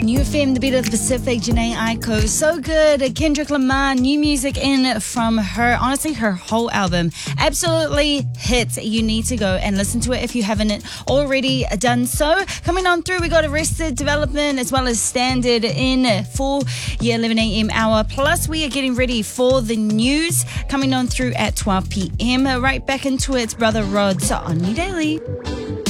New FM, the beat of the Pacific, Janae Aiko. So good. Kendrick Lamar, new music in from her. Honestly, her whole album. Absolutely hits. You need to go and listen to it if you haven't already done so. Coming on through, we got Arrested Development as well as Standard in for your 11 a.m. hour. Plus, we are getting ready for the news coming on through at 12 p.m. Right back into it, Brother Rods on New Daily.